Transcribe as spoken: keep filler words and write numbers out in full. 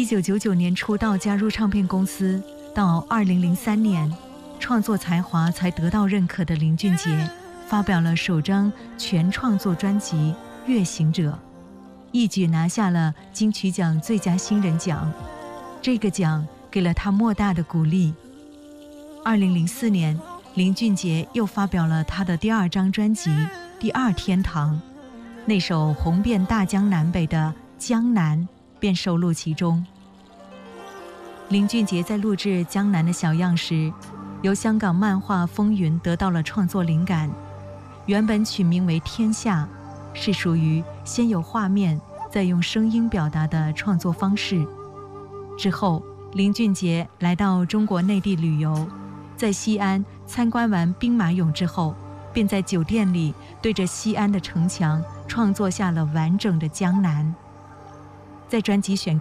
九九九年出道加入唱片公司，到二零零三年，创作才华才得到认可的林俊杰发表了首张全创作专辑《月行者》，一举拿下了金曲奖最佳新人奖。这个奖给了他莫大的鼓励。二零零四年，林俊杰又发表了他的第二张专辑《第二天堂》，那首红遍大江南北的《江南》便收录其中。林俊杰在录制《江南》的小样时，由香港漫画《风云》得到了创作灵感，原本取名为《天下》，是属于先有画面再用声音表达的创作方式。之后，林俊杰来到中国内地旅游，在西安参观完兵马俑之后，便在酒店里对着西安的城墙创作下了完整的《江南》。在专辑选